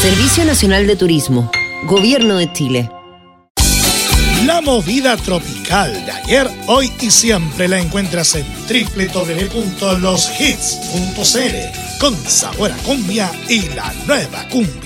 Servicio Nacional de Turismo, Gobierno de Chile. La movida tropical de ayer, hoy y siempre la encuentras en www.loshits.cl, con sabor a cumbia y la nueva cumbia.